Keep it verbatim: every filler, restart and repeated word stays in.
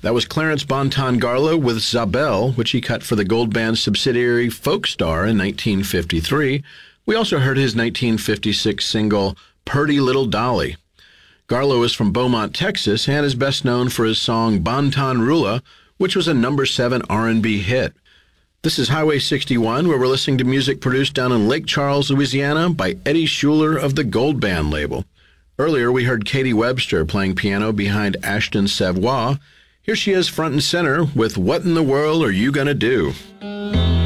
That was Clarence Bonton Garlow with Zabel, which he cut for the Gold Band subsidiary Folkstar in nineteen fifty-three. We also heard his nineteen fifty-six single, Purty Little Dolly. Garlow is from Beaumont, Texas, and is best known for his song Bonton Rula, which was a number seven R and B hit. This is Highway sixty-one, where we're listening to music produced down in Lake Charles, Louisiana, by Eddie Schuler of the Gold Band label. Earlier, we heard Katie Webster playing piano behind Ashton Savoy. Here she is front and center with What in the World Are You Gonna Do?